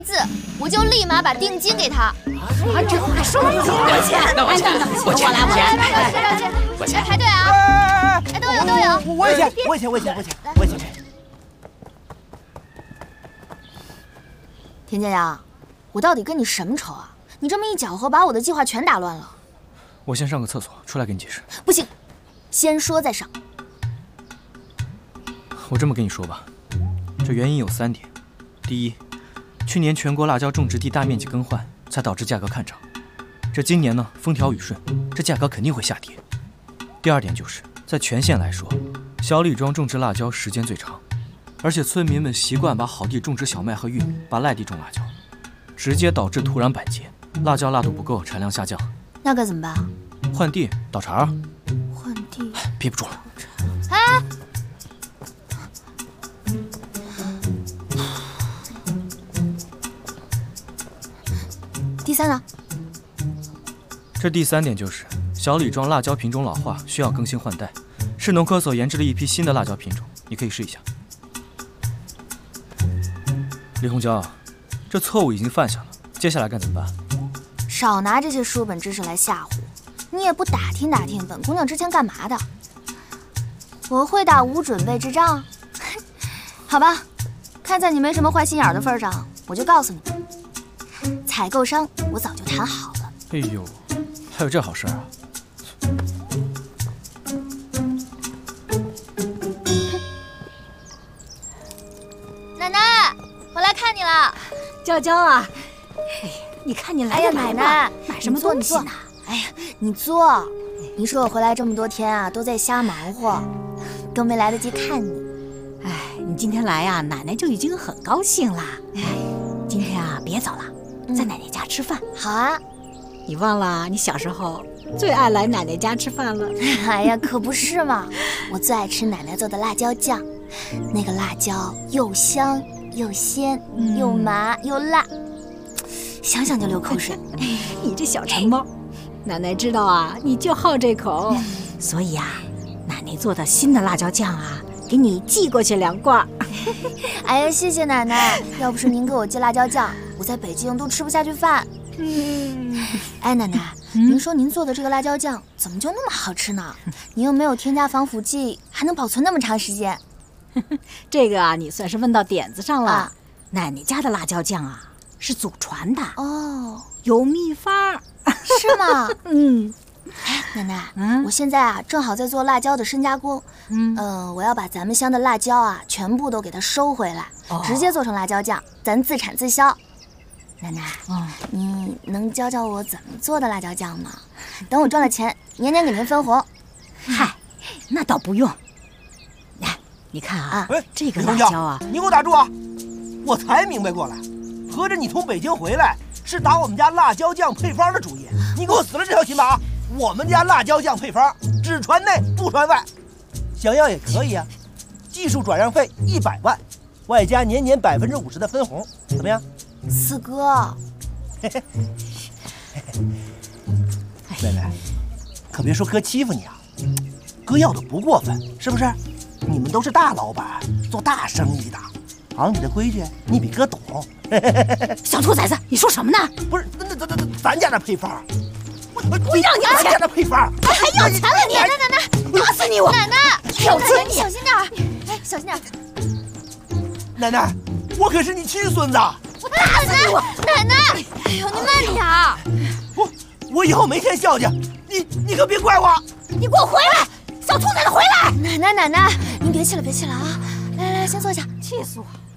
字，我就立马把定金给他。 啊，这话说不行，我钱， 我钱，来排队啊！哎，都有， 我也钱。 田建阳，我到底跟你什么仇啊？你这么一搅和，把我的计划全打乱了。 我先上个厕所，出来给你解释。 不行，先说再上。 我这么跟你说吧，这原因有3点。第一，去年全国辣椒种植地大面积更换，才导致价格看涨。这今年呢，风调雨顺，这价格肯定会下跌。第2点就是在全县来说，小李庄种植辣椒时间最长，而且村民们习惯把好地种植小麦和玉米，把赖地种辣椒，直接导致土壤板结，辣椒辣度不够，产量下降。 那该怎么办啊？ 换地倒茬啊！ 换地？ 憋不住了。 哎！第3呢？ 这第3点就是小李庄辣椒品种老化，需要更新换代，市农科所研制了一批新的辣椒品种，你可以试一下。李红椒，这错误已经犯下了，接下来该怎么办？ 少拿这些书本知识来吓唬我，你也不打听打听本姑娘之前干嘛的？我会打无准备之仗？好吧，看在你没什么坏心眼的份上，我就告诉你，采购商我早就谈好了。 哎呦，还有这好事啊！ 奶奶，我来看你了。 娇娇啊，哎呀，你看你来呀， 奶奶， 买什么东西呢？ 哎呀，你坐。你说我回来这么多天啊，都在瞎忙活，都没来得及看你。 哎，你今天来呀，奶奶就已经很高兴啦。哎，今天啊，别走了，在奶奶家吃饭。 好啊。 你忘了你小时候最爱来奶奶家吃饭了？ 哎呀，可不是嘛，我最爱吃奶奶做的辣椒酱，那个辣椒又香又鲜又麻又辣，想想就流口水。 你这小馋猫，奶奶知道啊，你就好这口，所以啊，奶奶做的新的辣椒酱啊，给你寄过去2罐。 哎呀，谢谢奶奶，要不是您给我寄辣椒酱，我在北京都吃不下去饭。哎，奶奶，您说您做的这个辣椒酱怎么就那么好吃呢？您又没有添加防腐剂，还能保存那么长时间？ 这个啊，你算是问到点子上了。啊，奶奶家的辣椒酱啊，是祖传的哦， 有秘方， 是吗？ 哎， 奶奶，我现在啊正好在做辣椒的深加工，我要把咱们乡的辣椒啊全部都给它收回来，直接做成辣椒酱，咱自产自销。奶奶，你能教教我怎么做的辣椒酱吗？等我赚了钱，年年给您分红。 嗨，那倒不用。来，你看啊，这个辣椒啊， 你给我打住啊！我才明白过来，合着你从北京回来是打我们家辣椒酱配方的主意。你给我死了这条心吧啊！我们家辣椒酱配方只传内不传外，想要也可以啊。技术转让费100万，外加年50%的分红，怎么样？ 四哥， 妹妹，可别说哥欺负你啊，哥要的不过分，是不是？你们都是大老板，做大生意的，行里的规矩你比哥懂。 小兔崽子，你说什么呢？ 不是，咱家的配方， 我要你的钱！ 咱家的配方， 你还要钱了你？ 奶， 打死你我！ 奶奶， 有罪你！ 小心点儿，哎，小心点儿。 奶奶，我可是你亲孙子。 我打死你！我奶奶，哎呦，你慢点儿！ 我以后没天孝敬你可别怪我！ 你给我回来，小兔崽子回来！ 奶奶，您别气了啊！来，先坐下。 气死我！